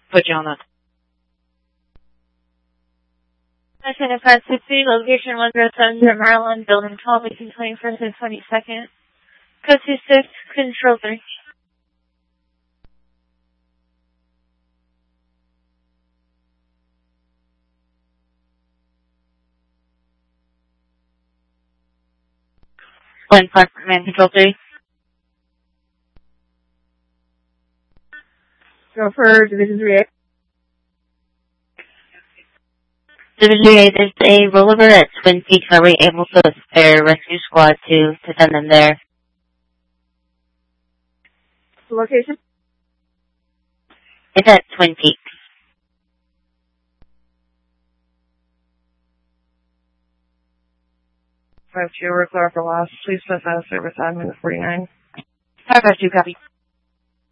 put you on that. Lieutenant 560, location 107 Maryland, building 12 between 21st and 22nd. Code 26, control 3. Glen Clark, command control 3. Go for Division 3A. Division 3A, there's a rollover at Twin Peaks. Are we able to spare rescue squad to send them there? The location? It's at Twin Peaks. 5-2, we're clear for loss. Please specify service on minute 49. 552, copy.